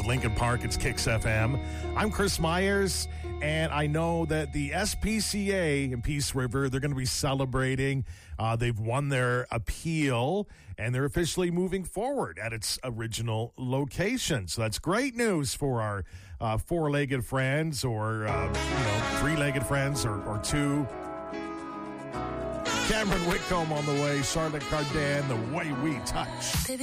with Lincoln Park. It's Kicks FM. I'm Chris Myers, and I know that the SPCA in Peace River, they're going to be celebrating. They've won their appeal, and they're officially moving forward at its original location. So that's great news for our four-legged friends or, three-legged friends or two. Cameron Whitcomb on the way. Charlotte Cardin, The Way We Touch. Baby,